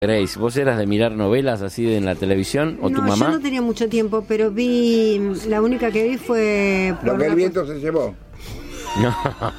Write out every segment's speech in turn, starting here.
Grace, ¿vos eras de mirar novelas así en la televisión o tu mamá? Yo no tenía mucho tiempo, pero la única que vi fue... Lo que el viento se llevó. No.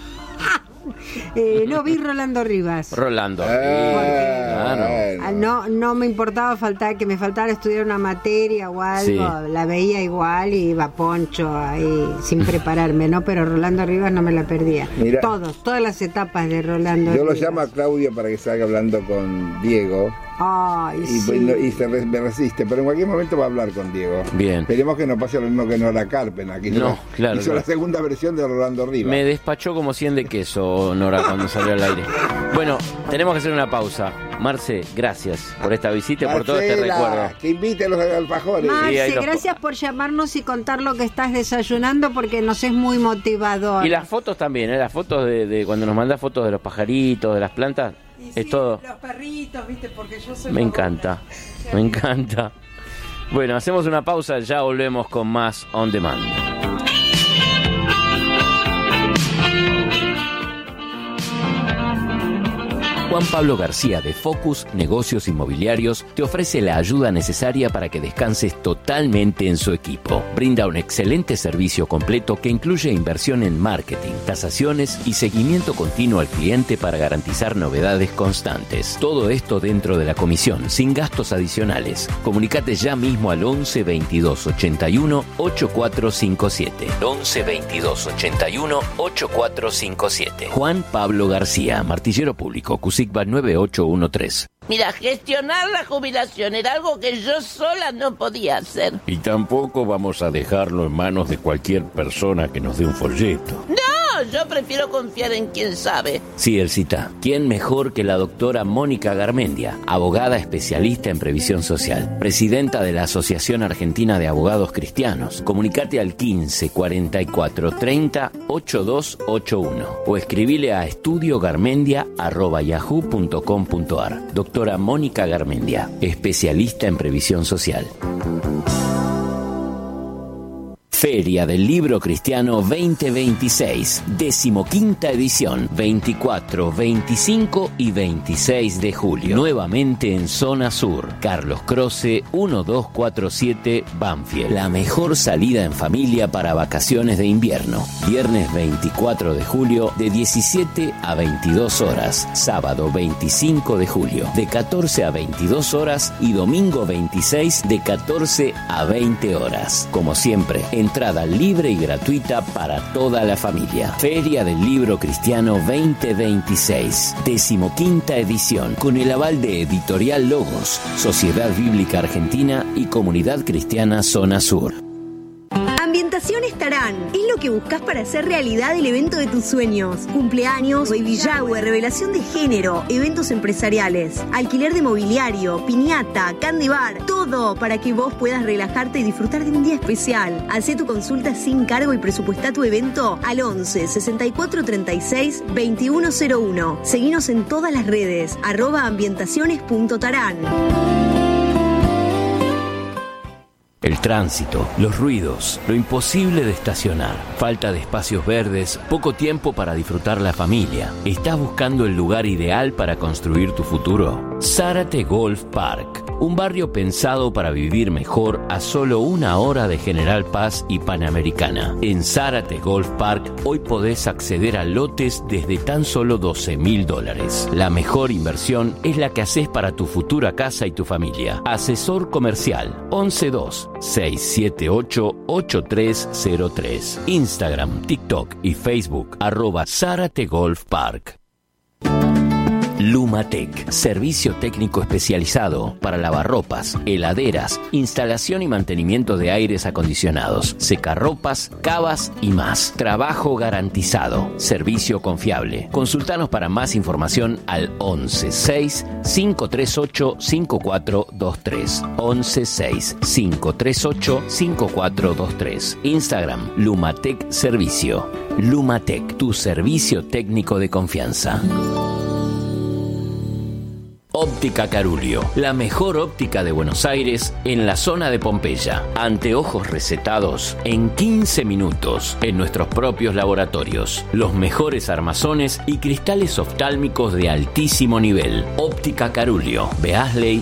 No, vi Rolando Rivas. Rolando. Claro. No me importaba que me faltara estudiar una materia o algo, sí. La veía igual y iba poncho ahí sin prepararme, ¿no? Pero Rolando Rivas no me la perdía. Mirá, todas las etapas de Rolando Rivas. Yo lo llamo a Claudio para que salga hablando con Diego. Ay, y, sí. Me resiste, pero en cualquier momento va a hablar con Diego. Bien. Esperemos que no pase lo mismo que Nora Carpena, que hizo la segunda versión de Rolando Rivas. Me despachó como 100 de queso, Nora, cuando salió al aire. Bueno, tenemos que hacer una pausa. Marce, gracias por esta visita y por todo este recuerdo. Que invite a los alfajores. Marce, sí, gracias por llamarnos y contar lo que estás desayunando porque nos es muy motivador. Y las fotos también, las fotos de cuando nos mandas fotos de los pajaritos, de las plantas. Es sí, todo. Los perritos, ¿viste? Porque yo soy... Me encanta. Bueno, hacemos una pausa, ya volvemos con más On Demand. Juan Pablo García de Focus Negocios Inmobiliarios te ofrece la ayuda necesaria para que descanses totalmente en su equipo. Brinda un excelente servicio completo que incluye inversión en marketing, tasaciones y seguimiento continuo al cliente para garantizar novedades constantes. Todo esto dentro de la comisión, sin gastos adicionales. Comunicate ya mismo al 11 22 81 8457. 11 22 81 8457. Juan Pablo García, martillero público, CUSICBA 9813. Mira, gestionar la jubilación era algo que yo sola no podía hacer. Y tampoco vamos a dejarlo en manos de cualquier persona que nos dé un folleto. No, yo prefiero confiar en quien sabe. Sí, Elcita, ¿quién mejor que la doctora Mónica Garmendia, abogada especialista en previsión social, presidenta de la Asociación Argentina de Abogados Cristianos? Comunicate al 15 44 30 8281 o escribile a estudiogarmendia@yahoo.com.ar. Doctora Mónica Garmendia, especialista en previsión social. Feria del Libro Cristiano 2026, 15ª edición, 24, 25 y 26 de julio. Nuevamente en Zona Sur, Carlos Croce, 1247, Banfield. La mejor salida en familia para vacaciones de invierno. Viernes 24 de julio, de 17 a 22 horas. Sábado 25 de julio, de 14 a 22 horas. Y domingo 26, de 14 a 20 horas. Como siempre, entrada libre y gratuita para toda la familia. Feria del Libro Cristiano 2026, 15ª edición, con el aval de Editorial Logos, Sociedad Bíblica Argentina y Comunidad Cristiana Zona Sur. Ambientaciones Tarán es lo que buscas para hacer realidad el evento de tus sueños. Cumpleaños, baby shower, revelación de género, eventos empresariales, alquiler de mobiliario, piñata, candy bar, todo para que vos puedas relajarte y disfrutar de un día especial. Hacé tu consulta sin cargo y presupuestá tu evento al 11 64 36 2101. Seguinos en todas las redes, @ambientaciones.tarán. El tránsito, los ruidos, lo imposible de estacionar, falta de espacios verdes, poco tiempo para disfrutar la familia. ¿Estás buscando el lugar ideal para construir tu futuro? Zárate Golf Park, un barrio pensado para vivir mejor a solo 1 hora de General Paz y Panamericana. En Zárate Golf Park hoy podés acceder a lotes desde tan solo $12,000. La mejor inversión es la que haces para tu futura casa y tu familia. Asesor comercial 112-678-8303. Instagram, TikTok y Facebook @Zárate Golf Park. Lumatec, servicio técnico especializado para lavarropas, heladeras, instalación y mantenimiento de aires acondicionados, secarropas, cavas y más. Trabajo garantizado, servicio confiable. Consultanos para más información al 116-538-5423. 116-538-5423. Instagram, Lumatec Servicio. Lumatec, tu servicio técnico de confianza. Óptica Carulio, la mejor óptica de Buenos Aires en la zona de Pompeya. Anteojos recetados en 15 minutos en nuestros propios laboratorios. Los mejores armazones y cristales oftálmicos de altísimo nivel. Óptica Carulio, Beasley